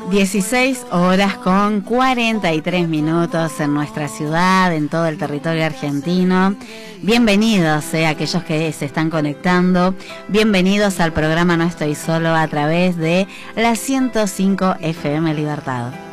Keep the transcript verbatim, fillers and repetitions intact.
dieciséis horas con cuarenta y tres minutos en nuestra ciudad, en todo el territorio argentino. Bienvenidos eh, a aquellos que se están conectando. Bienvenidos al programa No Estoy Solo a través de la ciento cinco F M Libertad.